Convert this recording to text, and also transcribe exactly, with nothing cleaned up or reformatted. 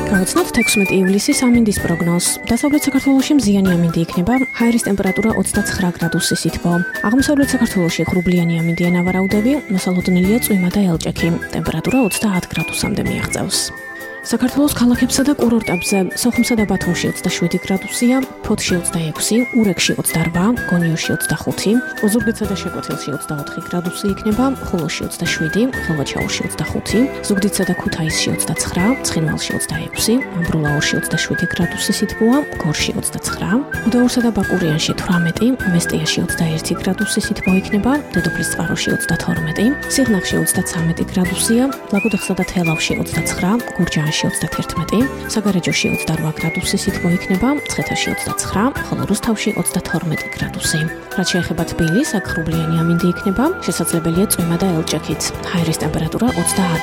გავაცნოთ თექვსმეტი ივლისის ამინდის პროგნოზს. დასავლეთ საქართველოში მზიანი ამინდი იქნება, ჰაერის ტემპერატურა ოცდაცხრა გრადუსი სითბო. აღმოსავლეთ საქართველოში ღრუბლიანი ამინდია ნავარაუდები, მოსალოდნელია წვიმა და ელჭექი. ტემპერატურა ოცდაათ გრადუსამდე მიაღწევს. საქართველოს ქალაქებსა და კურორტებზე სოხუმსა და ბათუმში ოცდაშვიდი გრადუსია, ფოთში ოცდაექვსი, ურეკში ოცდაარბა, გონიოში ოცდახუთი, ოზურგეთსა და შეკვეთილში ოცდაოთხი გრადუსი იქნება, ხულოში ოცდაშვიდი, ხილვაჩაურში ოცდახუთი, ზუგდიდსა და ქუთაისში ოცდაცხრა, ცხინვალში ოცდაექვსი, ამბროლაურში ოცდაშვიდი გრადუსი სითბოა, გორში ოცდაცხრა, გუდაურსა და ბაკურიანში თვრამეტი, მესტიაში ოცდაერთი გრადუსი სითბო იქნება, დედოფლის წყაროში ოცდათორმეტი, სიღნაღში ოცდაცამეტი გრადუსია, ლაგოდეხსა და თელავში ოცდაცხრა, გურჯაანში ოცდათერთმეტი, საგარეჯოში ოცდარვა გრადუსი სითბო იქნება, მცხეთაში ოცდაცხრა, ხოლო რუსთავში ოცდათორმეტი გრადუსი. რაც შეეხება თბილისს, აქ ღრუბლიანი ამინდი იქნება, შესაძლებელია წვიმა და ელჭექით. ჰაერის ტემპერატურა ოცდაათ